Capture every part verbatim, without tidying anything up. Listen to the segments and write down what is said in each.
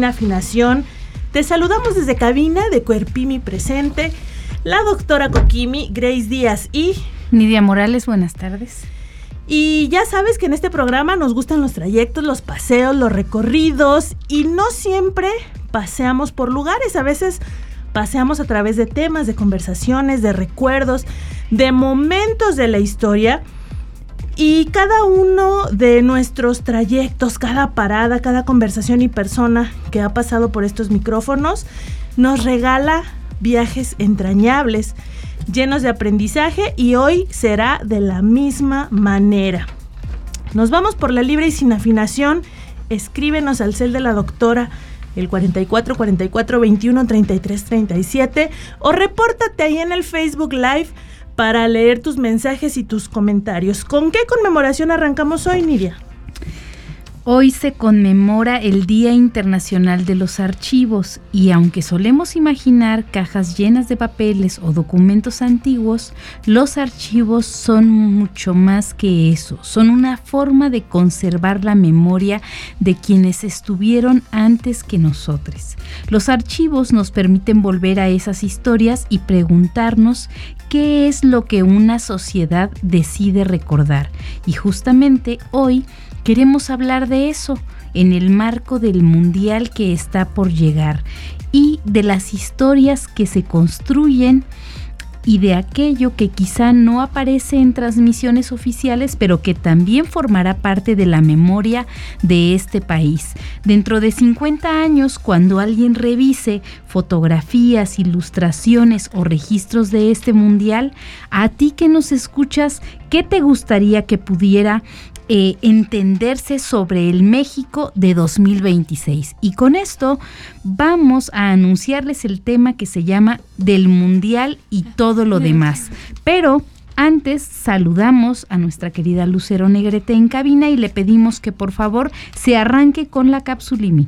sin afinación. Te saludamos desde cabina de Cuerpimi presente, la doctora Kokimi, Grace Díaz y... Nidia Morales, buenas tardes. Y ya sabes que en este programa nos gustan los trayectos, los paseos, los recorridos, y no siempre paseamos por lugares, a veces paseamos a través de temas, de conversaciones, de recuerdos, de momentos de la historia. Y cada uno de nuestros trayectos, cada parada, cada conversación y persona que ha pasado por estos micrófonos nos regala viajes entrañables, llenos de aprendizaje, y hoy será de la misma manera. Nos vamos por la libre y sin afinación. Escríbenos al cel de la doctora, el cuarenta y cuatro, cuarenta y cuatro, veintiuno, treinta y tres, treinta y siete, o repórtate ahí en el Facebook Live para leer tus mensajes y tus comentarios. ¿Con qué conmemoración arrancamos hoy, Nidia? Hoy se conmemora el Día Internacional de los Archivos, y aunque solemos imaginar cajas llenas de papeles o documentos antiguos, los archivos son mucho más que eso. Son una forma de conservar la memoria de quienes estuvieron antes que nosotros. Los archivos nos permiten volver a esas historias y preguntarnos qué es lo que una sociedad decide recordar. Y justamente hoy queremos hablar de eso en el marco del mundial que está por llegar, y de las historias que se construyen y de aquello que quizá no aparece en transmisiones oficiales, pero que también formará parte de la memoria de este país. Dentro de cincuenta años, cuando alguien revise fotografías, ilustraciones o registros de este mundial, a ti que nos escuchas, ¿qué te gustaría que pudiera Eh, entenderse sobre el México de dos mil veintiséis? Y con esto vamos a anunciarles el tema que se llama Del Mundial y todo lo demás. Pero antes saludamos a nuestra querida Lucero Negrete en cabina y le pedimos que por favor se arranque con la Capsulimi.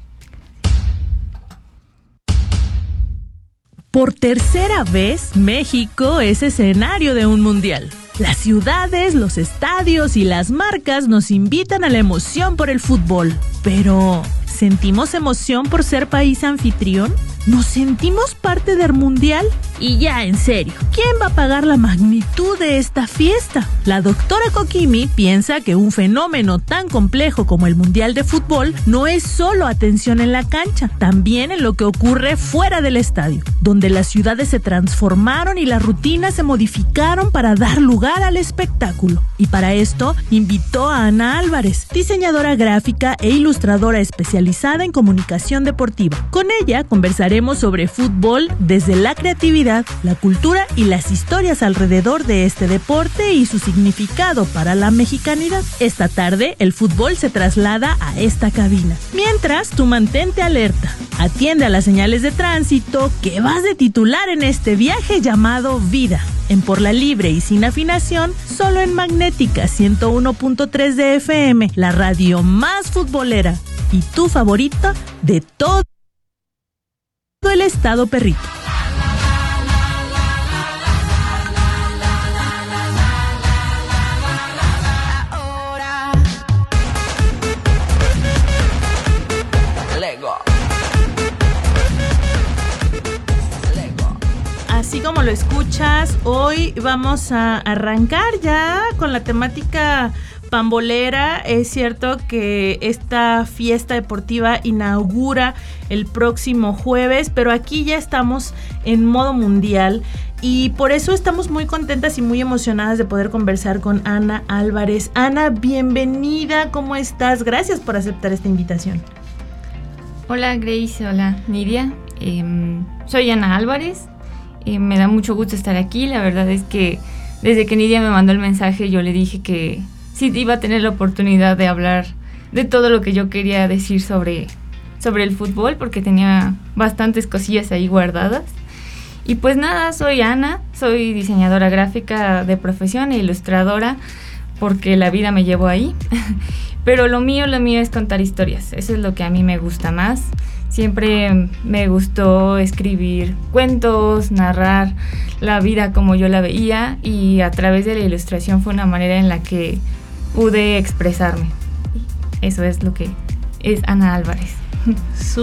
Por tercera vez, México es escenario de un mundial. Las ciudades, los estadios y las marcas nos invitan a la emoción por el fútbol. Pero, ¿sentimos emoción por ser país anfitrión? ¿Nos sentimos parte del mundial? Y ya, en serio, ¿quién va a pagar la magnitud de esta fiesta? La doctora Kokimi piensa que un fenómeno tan complejo como el mundial de fútbol no es solo atención en la cancha, también en lo que ocurre fuera del estadio, donde las ciudades se transformaron y las rutinas se modificaron para dar lugar al espectáculo. Y para esto invitó a Ana Álvarez, diseñadora gráfica e ilustradora especializada en comunicación deportiva. Con ella conversaremos sobre fútbol desde la creatividad, la cultura y las historias alrededor de este deporte y su significado para la mexicanidad. Esta tarde, el fútbol se traslada a esta cabina. Mientras, tú mantente alerta. Atiende a las señales de tránsito que vas de titular en este viaje llamado vida. En Por la Libre y Sin Afinación, solo en Magnética ciento uno punto tres de F M, la radio más futbolera y tu favorita de todo el estado perrito. Así como lo escuchas, hoy vamos a arrancar ya con la temática pambolera. Es cierto que esta fiesta deportiva inaugura el próximo jueves, pero aquí ya estamos en modo mundial y por eso estamos muy contentas y muy emocionadas de poder conversar con Ana Álvarez. Ana, bienvenida, ¿cómo estás? Gracias por aceptar esta invitación. Hola Grace, hola Nidia, eh, soy Ana Álvarez. Eh, me da mucho gusto estar aquí. La verdad es que desde que Nidia me mandó el mensaje, yo le dije que sí iba a tener la oportunidad de hablar de todo lo que yo quería decir sobre, sobre el fútbol, porque tenía bastantes cosillas ahí guardadas. Y pues nada, soy Ana, soy diseñadora gráfica de profesión e ilustradora, porque la vida me llevó ahí. Pero lo mío, lo mío es contar historias. Eso es lo que a mí me gusta más. Siempre me gustó escribir cuentos, narrar la vida como yo la veía, y a través de la ilustración fue una manera en la que pude expresarme. Eso es lo que es Ana Álvarez. Súper.